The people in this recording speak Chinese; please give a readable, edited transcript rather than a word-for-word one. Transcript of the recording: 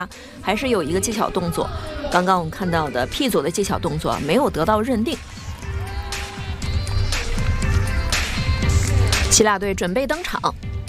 还是有一个技巧动作，刚刚我们看到的 P 组的技巧动作没有得到认定。希腊队准备登场。